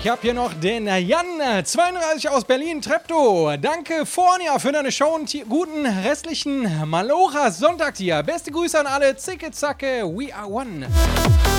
Ich habe hier noch den Jan, 32 aus Berlin, Treptow. Danke, Fornia, für deine Show und guten restlichen Malocha-Sonntag dir. Beste Grüße an alle. Zicke, zacke, we are one.